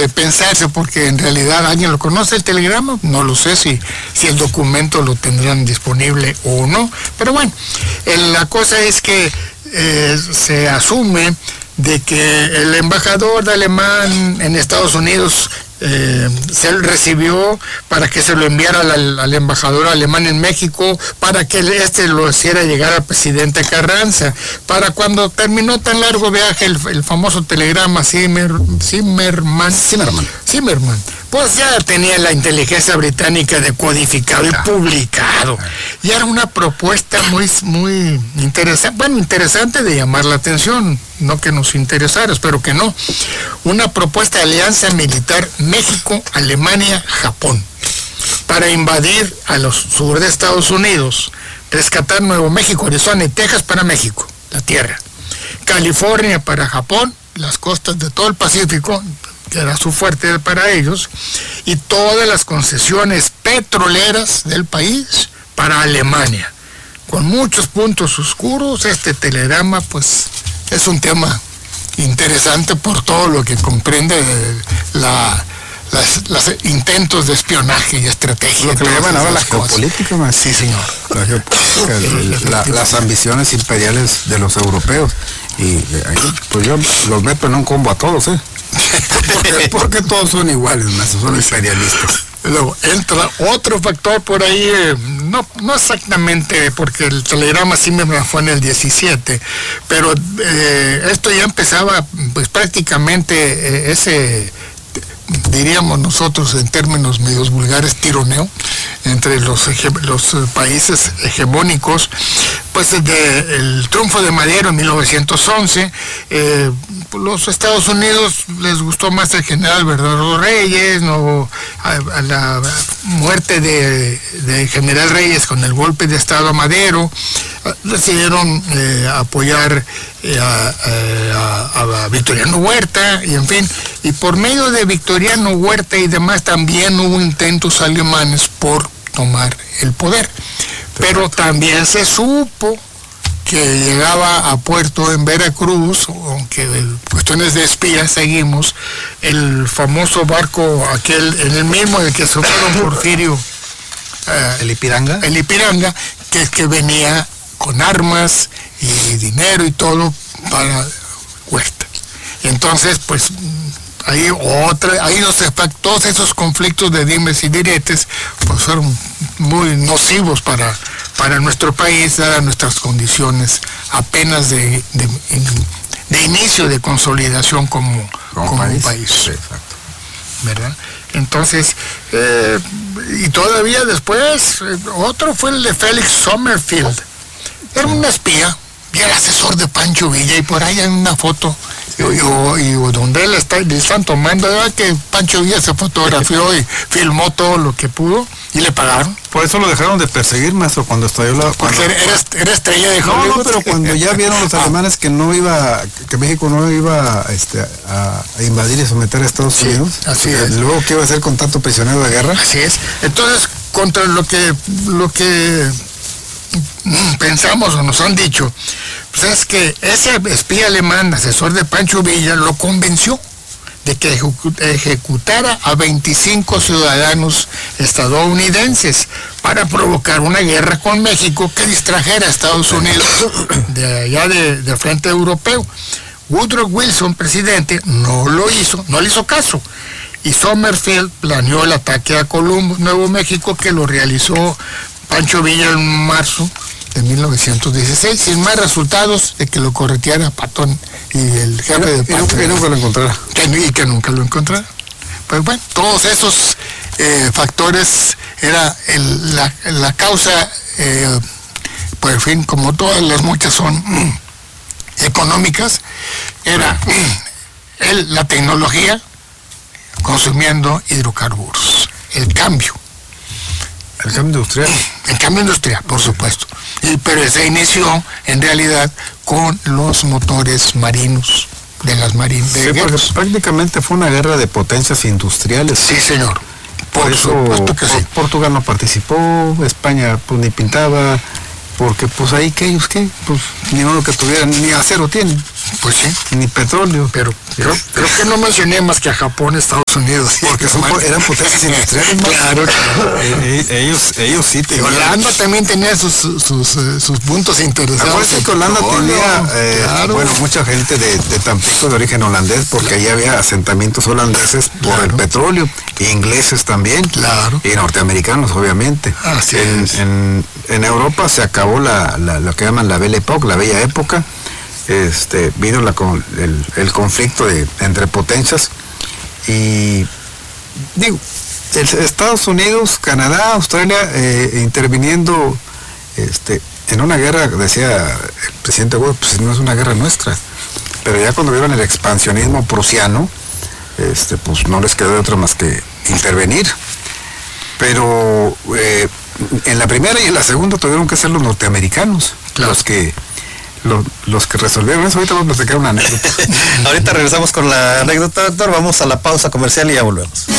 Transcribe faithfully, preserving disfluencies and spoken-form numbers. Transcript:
de pensarse, porque en realidad alguien lo conoce el telegrama, no lo sé si, si el documento lo tendrán disponible o no, pero bueno, el, la cosa es que eh, se asume de que el embajador de alemán en Estados Unidos eh, se recibió para que se lo enviara al, al embajador alemán en México, para que este lo hiciera llegar al presidente Carranza, para cuando terminó tan largo viaje el, el famoso telegrama Zimmer, Zimmerman, Zimmerman. Zimmerman, pues ya tenía la inteligencia británica decodificado y publicado, y era una propuesta muy, muy interesante, bueno, interesante de llamar la atención, no que nos interesara, espero que no, una propuesta de alianza militar México, Alemania, Japón, para invadir a los sur de Estados Unidos, rescatar Nuevo México, Arizona y Texas para México, la tierra, California para Japón, las costas de todo el Pacífico, que era su fuerte para ellos, y todas las concesiones petroleras del país para Alemania. Con muchos puntos oscuros, este telegrama pues es un tema interesante por todo lo que comprende la, las, los intentos de espionaje y estrategia. Lo que le llaman ahora la geopolítica, ¿no? Sí, señor. La geopolítica, la, las ambiciones imperiales de los europeos. Y ahí, pues yo los meto en un combo a todos, ¿eh? Porque, porque todos son iguales, ¿no? Son imperialistas. Luego entra otro factor por ahí, eh, no, no exactamente, porque el telegrama sí me fue en el diecisiete, pero eh, esto ya empezaba, pues prácticamente eh, ese, diríamos nosotros en términos medios vulgares, tironeo entre los, los países hegemónicos, pues desde el triunfo de Madero en mil novecientos once, eh, los Estados Unidos les gustó más el general Bernardo Reyes, no, a, a la muerte de, de general Reyes con el golpe de Estado a Madero, decidieron eh, apoyar eh, a, a, a Victoriano Huerta, y en fin, y por medio de Victoriano Huerta y demás también hubo intentos alemanes por tomar el poder, pero también se supo que llegaba a puerto en Veracruz, aunque cuestiones de espías seguimos, el famoso barco aquel, en el mismo en el que se fueron Porfirio, eh, el Ipiranga, el Ipiranga, que, que venía con armas y dinero y todo para Huerta. Entonces, pues, ahí otra, ahí los, todos esos conflictos de dimes y diretes, pues fueron muy nocivos para, para nuestro país, dadas nuestras condiciones apenas de, de, de inicio de consolidación como, como, como país. país. Sí, exacto. ¿Verdad? Entonces, eh, y todavía después, eh, otro fue el de Félix Sommerfield. Era un espía, y era asesor de Pancho Villa, y por ahí hay una foto, y, y, y donde él está, le están tomando, ¿verdad? Que Pancho Villa se fotografió y filmó todo lo que pudo, y le pagaron. Por eso lo dejaron de perseguir, maestro, cuando estalló la... Porque cuando, era, era estrella de Hollywood. No, no, pero cuando ya vieron los alemanes que no iba, que México no iba este, a, a invadir y someter a Estados Sí, Unidos, así es. Luego, ¿qué iba a hacer con tanto prisionero de guerra? Así es. Entonces, contra lo que, lo que pensamos o nos han dicho, pues es que ese espía alemán, asesor de Pancho Villa, lo convenció de que ejecutara a veinticinco ciudadanos estadounidenses para provocar una guerra con México que distrajera a Estados Unidos de allá de, de frente europeo. Woodrow Wilson, presidente, no lo hizo, no le hizo caso, y Sommerfield planeó el ataque a Columbus, Nuevo México, que lo realizó Pancho Villa en marzo de mil novecientos dieciséis, sin más resultados de que lo correteara Patón y el jefe de Patón. Y nunca lo encontrara. Y que nunca lo encontrara. Pues bueno, todos esos eh, factores era el, la, la causa, eh, por en fin, como todas las muchas son mm, económicas, era mm, el, la tecnología consumiendo hidrocarburos, el cambio. El cambio industrial. El cambio industrial, por supuesto. Y, pero se inició, en realidad, con los motores marinos, de las marinas. Sí, porque prácticamente fue una guerra de potencias industriales. Sí, señor. Por, por eso supuesto que sí. Portugal no participó, España pues ni pintaba, porque pues ahí que ellos qué, pues ni modo que tuvieran, ni acero tienen. Pues sí. Ni petróleo. Pero creo, creo que no mencioné más que a Japón, Estados Unidos. Porque son, eran potencias industriales. Claro, claro. Eh, eh, ellos, ellos sí tenían. Y Holanda también tenía sus, sus, sus, sus puntos interesantes. Acuérdense que Holanda tenía, eh, claro. bueno, mucha gente de, de Tampico de origen holandés, porque allí había asentamientos holandeses por Claro. el petróleo, e ingleses también, Claro. y norteamericanos, obviamente. Así en, es. en, en Europa se acabó la, la, lo que llaman la Belle Époque, la bella época. Este, vino la, el, el conflicto de, entre potencias, y digo, el, Estados Unidos, Canadá, Australia eh, interviniendo este, en una guerra, decía el presidente Wood, pues no es una guerra nuestra, pero ya cuando vieron el expansionismo prusiano, este, pues no les quedó de otra más que intervenir. Pero eh, en la primera y en la segunda tuvieron que ser los norteamericanos, claro. los que Los, los que resolvieron eso. Ahorita vamos a platicar una anécdota. Ahorita regresamos con la anécdota, doctor. Vamos a la pausa comercial y ya volvemos.